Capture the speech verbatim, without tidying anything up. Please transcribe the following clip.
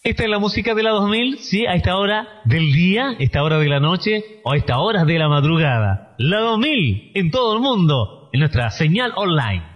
Esta es la música de la dos mil, sí, a esta hora del día, esta hora de la noche o a estas horas de la madrugada. La dos mil en todo el mundo, en nuestra señal online.